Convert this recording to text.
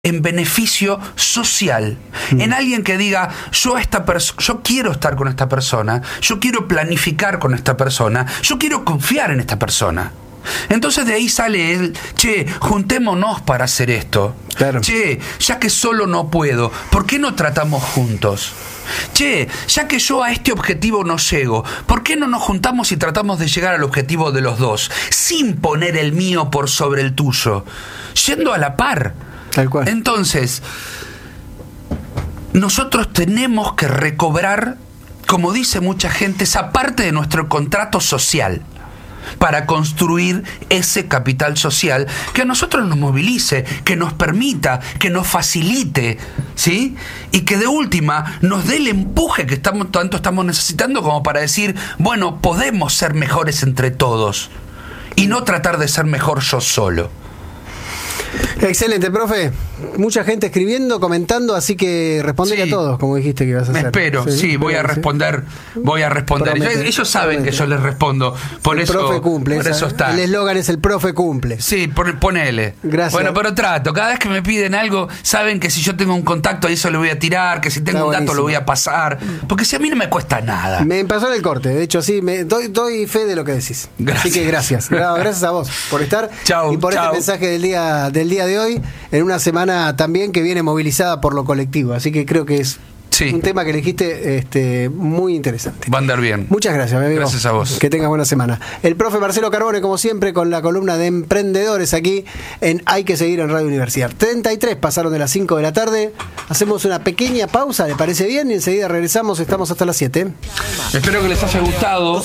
en beneficio social, en alguien que diga, yo quiero estar con esta persona, yo quiero planificar con esta persona, yo quiero confiar en esta persona. Entonces de ahí sale el, che, juntémonos para hacer esto. Claro. Che, ya que solo no puedo, ¿por qué no tratamos juntos? Che, ya que yo a este objetivo no llego, ¿por qué no nos juntamos y tratamos de llegar al objetivo de los dos, sin poner el mío por sobre el tuyo, yendo a la par? Tal cual. Entonces, nosotros tenemos que recobrar, como dice mucha gente, esa parte de nuestro contrato social para construir ese capital social que a nosotros nos movilice, que nos permita, que nos facilite, ¿sí? Y que de última nos dé el empuje que tanto estamos necesitando como para decir, bueno, podemos ser mejores entre todos y no tratar de ser mejor yo solo. Excelente, profe. Mucha gente escribiendo, comentando, así que respondele a todos, como dijiste que ibas a hacer. Me espero, sí, voy a responder. Promete, Ellos saben promete. que yo les respondo. Por el eso, profe cumple. por eso está. El eslogan es el profe cumple. Sí, ponele. Gracias. Bueno, pero trato. Cada vez que me piden algo, saben que si yo tengo un contacto, ahí eso lo voy a tirar, que si tengo Está un dato lo buenísimo. voy a pasar. Porque si a mí no me cuesta nada. Me pasó en el corte, de hecho, sí, doy fe de lo que decís. Gracias. Así que gracias. No, gracias a vos por estar. Chau, y por chau. este mensaje del día de hoy, en una semana también que viene movilizada por lo colectivo. Así que creo que es Sí. un tema que elegiste muy interesante. Va a andar bien. Muchas gracias, mi amigo. Gracias a vos. Que tengas buena semana. El profe Marcelo Carbone, como siempre, con la columna de emprendedores aquí en Hay que seguir en Radio Universidad. 33 pasaron de las 5 de la tarde. Hacemos una pequeña pausa, ¿le parece bien? Y enseguida regresamos, estamos hasta las 7. Espero que les haya gustado.